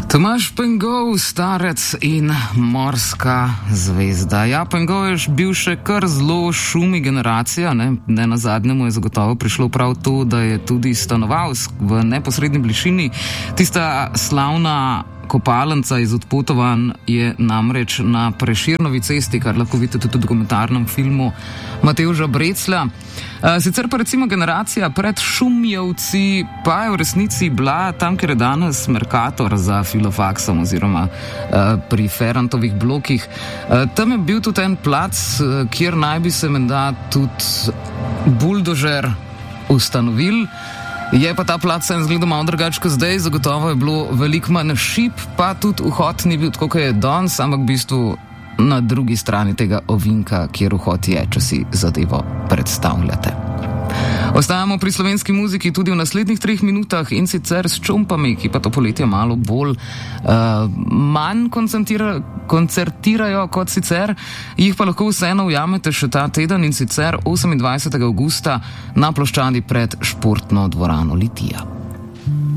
Tomaž Pengov, starec in morska zvezda. Ja, Pengov je bil še kar zelo šumi generacija, ne na zadnjemu je zagotovo prišlo prav to, da je tudi stanoval v neposredni bližini. Tista slavna kopalnica iz Odpotovanj je namreč na Prešernovi cesti, kar lahko vidite tudi v dokumentarnem filmu Matevža Breclja. Sicer pa recimo generacija pred Šumjevci pa je v resnici bila tam, kjer je danes Mercator za Filofaksom oziroma pri Ferrantovih blokih. Tam je bil tudi en plac, kjer naj bi se menda tudi buldožer ustanovil. Je pa ta plac se izgleda malo drugače kot zdaj, zagotovo je bilo veliko manj šip, pa tudi vhod ni bil tako, kot je danes, ampak v bistvu na drugi strani tega ovinka, kjer vhod je, če si zadevo predstavljate. Ostajamo pri slovenski muziki tudi v naslednjih 3 minutah in sicer s Čompami, ki pa to poletje malo bolj manj koncertirajo kot sicer, jih pa lahko vseeno ujamete še ta teden in sicer 28. avgusta na ploščadi pred športno dvorano Litija.